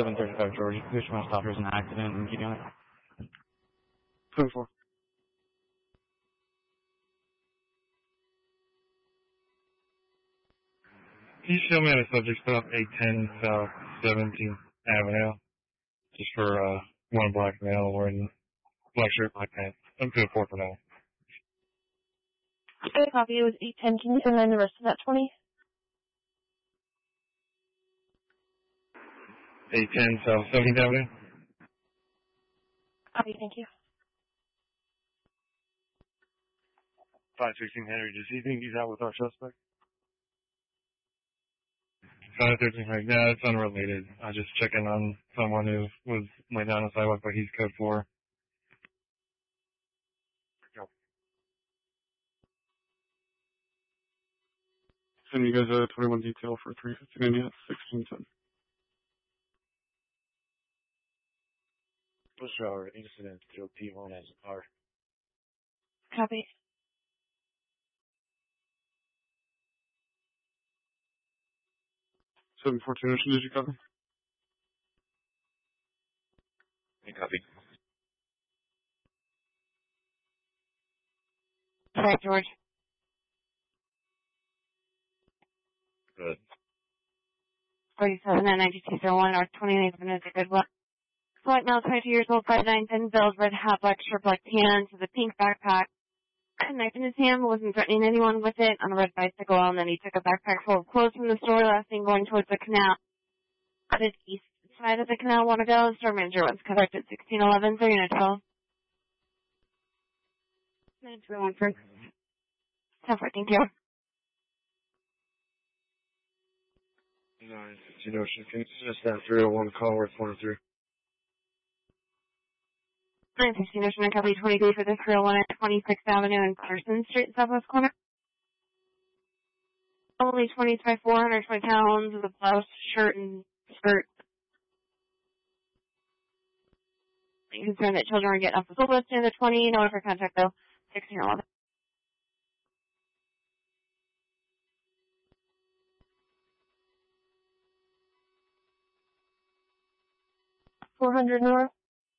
735 George. Who's trying to stop there's an accident and keep on it? 10-4. Can you show me how the subject stop 810 South 17th Avenue? Just for one black male wearing black shirt, black pants. I'm to a 4 for now. Okay, copy. It was 810. Can you send in the rest of that 20? 810 South 17th Avenue? Copy, thank you. 516 Henry, does he think he's out with our suspect? 513 Henry, no, it's unrelated. I was just checking on someone who was laid down on the sidewalk, but he's code 4. Go. Send you guys a 21 detail for 315 India, 1610. Push hour incident through P1 as a car. Copy. 714 Ocean, did you copy? I copy. Right, George. Good. 47 at 9201 North 29th Avenue, Goodwill. White male, 22 years old, 5'9", thin build, red hat, black shirt, black pants, with a pink backpack. A knife in his hand, wasn't threatening anyone with it, on a red bicycle, and then he took a backpack full of clothes from the store, last thing going towards the canal. At the east side of the canal, want to go, the store manager was conducted 1611, 3912. 921 for 10-4, thank you. 915 Ocean, can you just that 301 call worth 103? 915 Ocean, I copy 23 for the 301 at 26th Avenue and Carson Street, southwest corner. Only 25, 420 pounds with a blouse, shirt, and skirt. Are you concerned that children are getting off the school bus in the 20? No for contact though. 1611. $400 north.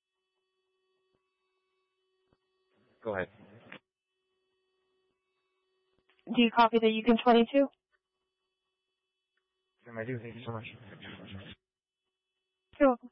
Go ahead. Do you copy the Yukon 22? I do, thank you so much. You're welcome.